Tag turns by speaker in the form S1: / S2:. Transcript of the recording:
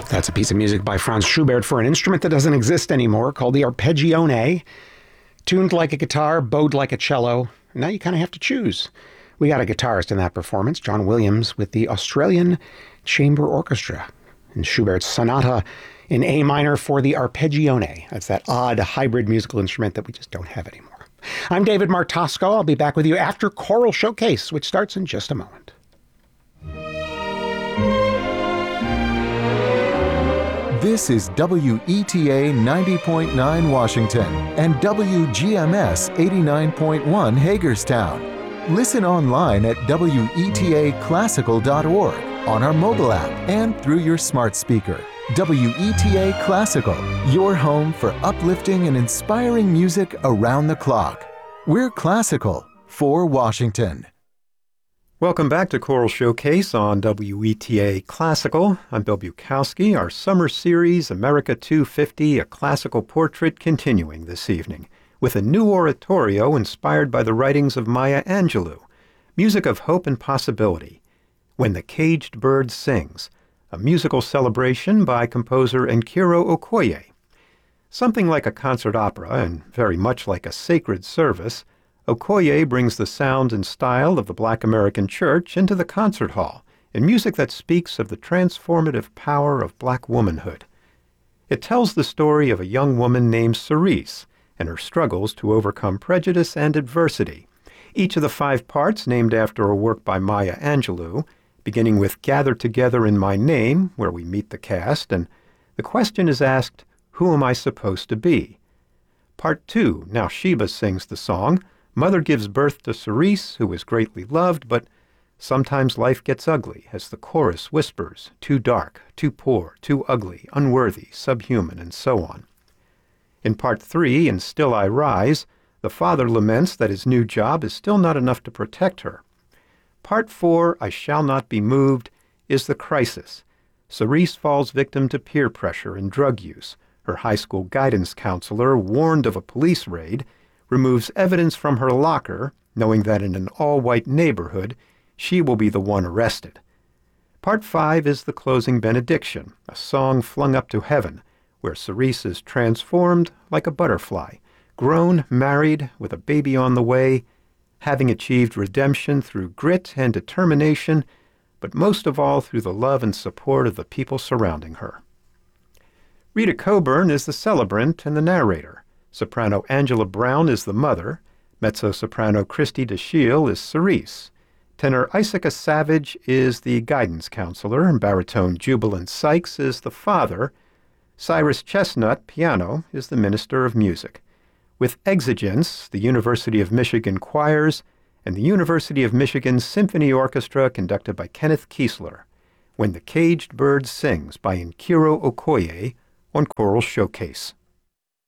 S1: That's a piece of music by Franz Schubert for an instrument that doesn't exist anymore called the arpeggione. Tuned like a guitar, bowed like a cello. Now you kind of have to choose. We got a guitarist in that performance, John Williams, with the Australian Chamber Orchestra, and Schubert's Sonata in A minor for the arpeggione. That's that odd hybrid musical instrument that we just don't have anymore. I'm David Martosco. I'll be back with you after Choral Showcase, which starts in just a moment.
S2: This is WETA 90.9 Washington and WGMS 89.1 Hagerstown. Listen online at WETAclassical.org, on our mobile app, and through your smart speaker. WETA Classical, your home for uplifting and inspiring music around the clock. We're classical for Washington.
S3: Welcome back to Choral Showcase on WETA Classical. I'm Bill Bukowski. Our summer series, America 250, a classical portrait, continuing this evening with a new oratorio inspired by the writings of Maya Angelou, music of hope and possibility, When the Caged Bird Sings, a musical celebration by composer Nkiro Okoye. Something like a concert opera and very much like a sacred service, Okoye brings the sound and style of the Black American church into the concert hall in music that speaks of the transformative power of Black womanhood. It tells the story of a young woman named Cerise and her struggles to overcome prejudice and adversity, each of the 5 parts named after a work by Maya Angelou, beginning with Gather Together in My Name, where we meet the cast, and the question is asked, who am I supposed to be? Part 2, Now Sheba sings the song. Mother gives birth to Cerise, who is greatly loved, but sometimes life gets ugly, as the chorus whispers, too dark, too poor, too ugly, unworthy, subhuman, and so on. In Part 3, In Still I Rise, the father laments that his new job is still not enough to protect her. Part 4, I Shall Not Be Moved, is the crisis. Cerise falls victim to peer pressure and drug use. Her high school guidance counselor, warned of a police raid, removes evidence from her locker, knowing that in an all-white neighborhood, she will be the one arrested. Part 5 is the closing benediction, a song flung up to heaven, where Cerise is transformed like a butterfly, grown, married, with a baby on the way, having achieved redemption through grit and determination, but most of all through the love and support of the people surrounding her. Rita Coburn is the celebrant and the narrator. Soprano Angela Brown is the mother. Mezzo-soprano Christy DeShiel is Cerise. Tenor Isaac Savage is the guidance counselor, and baritone Jubilant Sykes is the father. Cyrus Chestnut, piano, is the minister of music. With Exigence, the University of Michigan choirs, and the University of Michigan Symphony Orchestra conducted by Kenneth Kiesler, When the Caged Bird Sings by Nkiro Okoye on Choral Showcase.